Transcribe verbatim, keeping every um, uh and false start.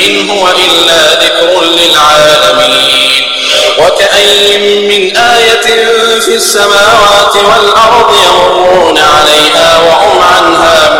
إن هو إلا ذكر للعالمين. وكأي من آية في السماوات والأرض يمرون عليها وهم عنها